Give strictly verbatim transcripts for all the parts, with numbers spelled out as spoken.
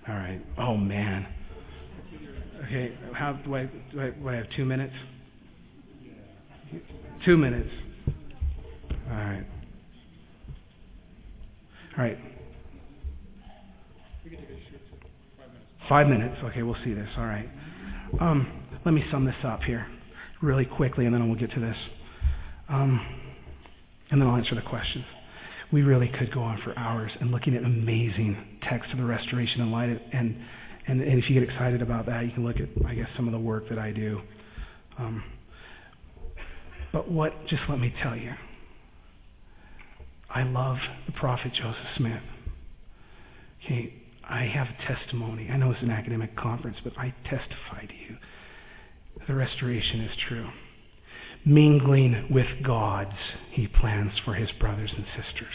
All right. Oh, man. Okay, how do I, do I, do I have two minutes? Two minutes. All right. All right. Five minutes. Okay, we'll see this. All right. Um, let me sum this up here really quickly, and then we'll get to this. Um, and then I'll answer the questions. We really could go on for hours and looking at amazing texts of the Restoration and light, and, and and if you get excited about that, you can look at, I guess, some of the work that I do. Um, but what? Just let me tell you, I love the prophet Joseph Smith. Okay, I have a testimony. I know it's an academic conference, but I testify to you. The Restoration is true. Mingling with gods, he plans for his brothers and sisters.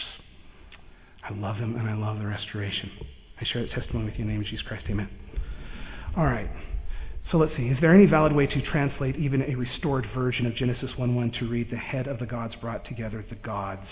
I love them, and I love the Restoration. I share that testimony with you in the name of Jesus Christ. Amen. All right. So let's see. Is there any valid way to translate even a restored version of Genesis one one to read the head of the gods brought together, the gods?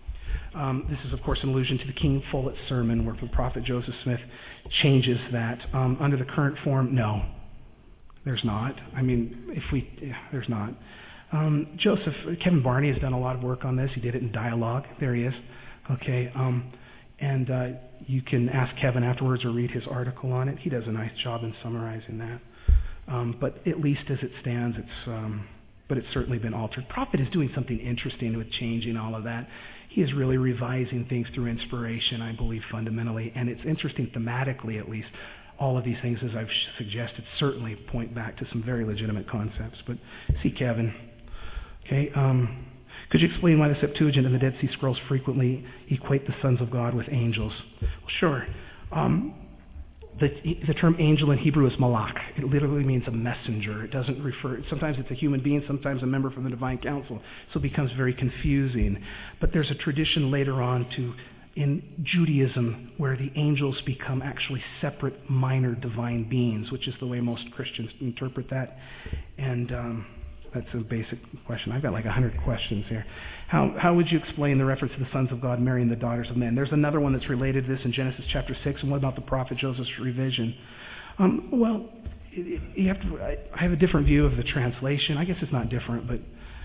Um, this is, of course, an allusion to the King Follett sermon where the prophet Joseph Smith changes that. Um, under the current form, no. There's not. I mean, if we, yeah, there's not. Um, Joseph, Kevin Barney has done a lot of work on this. He did it in Dialogue. There he is. Okay. Um, and uh, you can ask Kevin afterwards or read his article on it. He does a nice job in summarizing that. Um, but at least as it stands, it's, um, but it's certainly been altered. Prophet is doing something interesting with changing all of that. He is really revising things through inspiration, I believe, fundamentally. And it's interesting thematically, at least. All of these things, as I've suggested, certainly point back to some very legitimate concepts. But see Kevin. Okay, um, could you explain why the Septuagint and the Dead Sea Scrolls frequently equate the sons of God with angels? Well, sure. Um, the, the term angel in Hebrew is malach. It literally means a messenger. It doesn't refer, sometimes it's a human being, sometimes a member from the divine council. So it becomes very confusing. But there's a tradition later on to, in Judaism, where the angels become actually separate minor divine beings, which is the way most Christians interpret that. And um, that's a basic question. I've got like a hundred questions here. How how would you explain the reference to the sons of God marrying the daughters of men? There's another one that's related to this in Genesis chapter six. And what about the prophet Joseph's revision? Um, well, it, it, you have to. I, I have a different view of the translation. I guess it's not different, but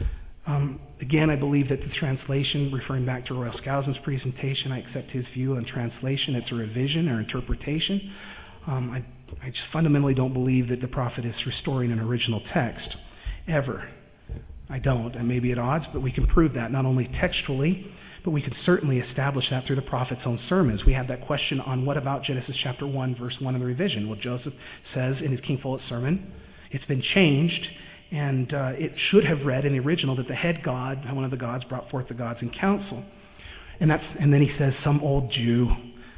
um, again, I believe that the translation, referring back to Royal Skousen's presentation, I accept his view on translation. It's a revision or interpretation. Um, I I just fundamentally don't believe that the prophet is restoring an original text. Ever. I don't. I may be at odds, but we can prove that not only textually, but we could certainly establish that through the prophet's own sermons. We have that question on what about Genesis chapter one, verse one of the revision. Well, Joseph says in his King Follett sermon, it's been changed, and uh, it should have read in the original that the head god, one of the gods, brought forth the gods in council. And that's, and then he says some old Jew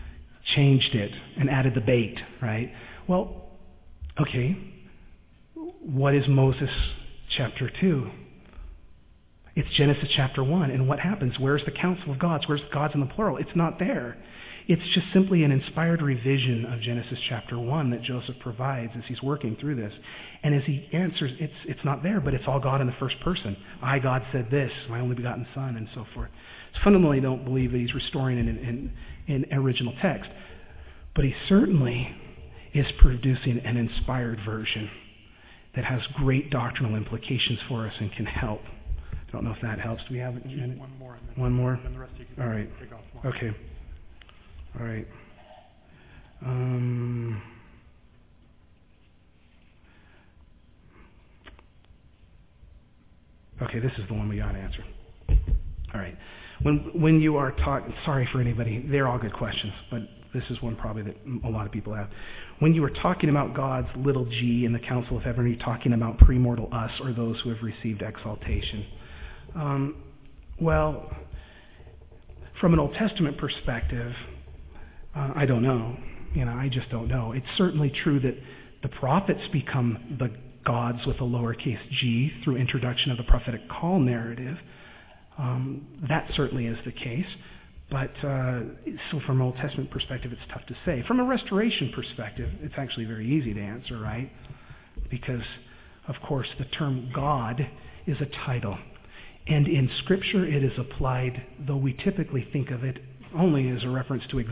changed it and added the bait, right? Well, okay, what is Moses chapter two? It's Genesis chapter one. And what happens? Where's the council of gods? Where's gods in the plural? It's not there. It's just simply an inspired revision of Genesis chapter one that Joseph provides as he's working through this. And as he answers, it's it's not there, but it's all God in the first person. I, God, said this, my only begotten Son, and so forth. So fundamentally, I don't believe that he's restoring an in, in, in original text. But he certainly is producing an inspired version that has great doctrinal implications for us and can help. I don't know if that helps. Do we have a minute? One more. And then One more? And the rest you can All right. take off more. Okay. All right. Um, okay, this is the one we got to answer. All right. When when you are talking, sorry for anybody, they're all good questions, but this is one probably that a lot of people have. When you are talking about God's little g in the council of heaven, are you talking about premortal us or those who have received exaltation? Um, well, from an Old Testament perspective, uh, I don't know. You know, I just don't know. It's certainly true that the prophets become the gods with a lowercase g through introduction of the prophetic call narrative. Um, that certainly is the case. But uh, so from an Old Testament perspective, it's tough to say. From a restoration perspective, it's actually very easy to answer, right? Because, of course, the term God is a title. And in Scripture, it is applied, though we typically think of it only as a reference to